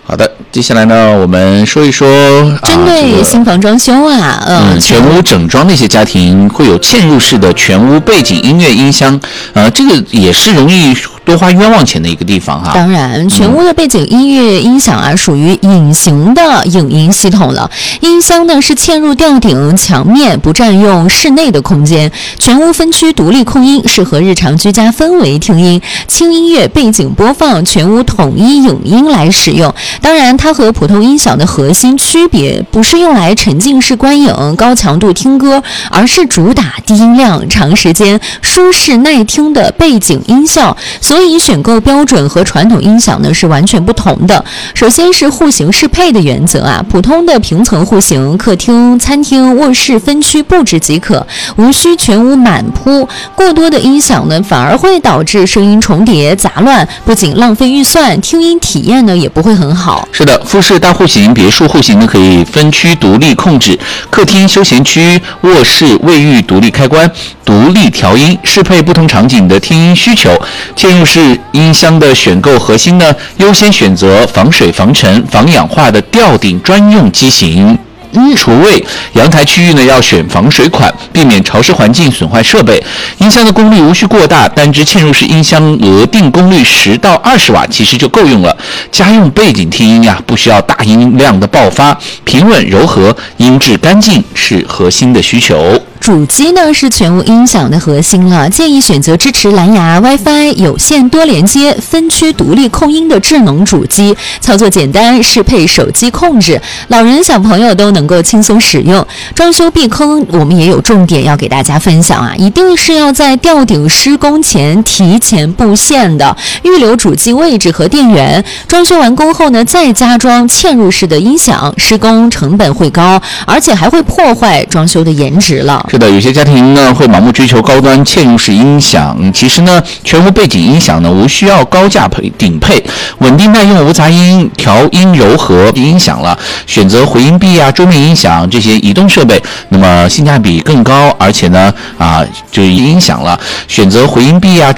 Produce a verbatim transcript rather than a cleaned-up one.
好的，接下来呢，我们说一说针对新房装修啊， 呃、嗯，全屋整装的一些家庭会有嵌入式的全屋背景音乐音箱，呃，这个也是容易多花冤枉钱的一个地方哈。 当然，全屋的背景音乐音响啊，属于隐形的影音系统了。音箱呢是嵌入吊顶墙面，不占用室内的空间，全屋分区独立控音，适合日常居家氛围听音、轻音乐背景播放，全屋统一影音来使用。当然，它和普通音响的核心区别不是用来沉浸式观影、高强度听歌，而是主打低音量、长时间、舒适耐听的背景音效。所以选购标准和传统音响呢是完全不同的。首先是户型适配的原则啊，普通的平层户型，客厅、餐厅、卧室分区布置即可，无需全屋满铺。过多的音响呢，反而会导致声音重叠、杂乱，不仅浪费预算，听音体验呢也不会很好。 是的，复式大户型、别墅户型呢可以分区独立控制，客厅、休闲区、卧室、卫浴独立开关，独立调音，适配不同场景的听音需求。嵌入式音箱的选购核心呢，优先选择防水、防尘、防氧化的吊顶专用机型。嗯，厨卫、阳台区域呢要选防水款，避免潮湿环境损坏设备。音箱的功率无需过大，单只嵌入式音箱额定功率十到二十瓦其实就够用了。家用背景听音呀，不需要大音量的爆发，平稳柔和，音质干净是核心的需求。 主机呢是全屋音响的核心了，建议选择支持蓝牙、WiFi、有线多连接、分区独立控音的智能主机，操作简单，适配手机控制，老人小朋友都能够轻松使用。装修避坑，我们也有重点要给大家分享啊，一定是要在吊顶施工前提前布线的，预留主机位置和电源。装修完工后呢，再加装嵌入式的音响，施工成本会高，而且还会破坏装修的颜值了。 是的，有些家庭呢会盲目追求高端嵌入式音响，其实呢，全屋背景音响呢无需要高价配顶配，稳定耐用无杂音、调音柔和音响了。选择回音壁啊、桌面音响这些移动设备，那么性价比更高，而且呢啊，就音响了。选择回音壁啊、